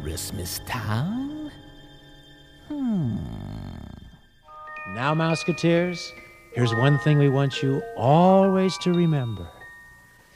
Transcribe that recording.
Christmas town? Now, Mouseketeers, here's one thing we want you always to remember.